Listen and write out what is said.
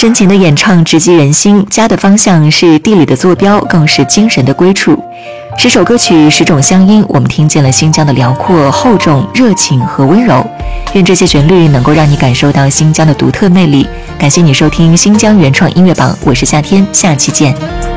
深情的演唱直击人心，家的方向是地理的坐标，更是精神的归处。10首歌曲10种乡音，我们听见了新疆的辽阔、厚重、热情和温柔。愿这些旋律能够让你感受到新疆的独特魅力。感谢你收听新疆原创音乐榜，我是夏天，下期见。